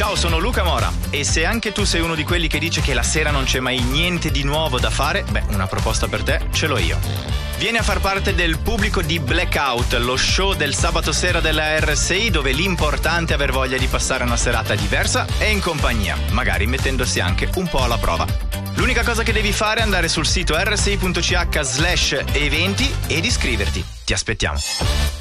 Ciao, sono Luca Mora e se anche tu sei uno di quelli che dice che la sera non c'è mai niente di nuovo da fare, beh, una proposta per te ce l'ho io. Vieni a far parte del pubblico di Blackout, lo show del sabato sera della RSI, dove l'importante è aver voglia di passare una serata diversa e in compagnia, magari mettendosi anche un po' alla prova. L'unica cosa che devi fare è andare sul sito rsi.ch/eventi ed iscriverti. Ti aspettiamo.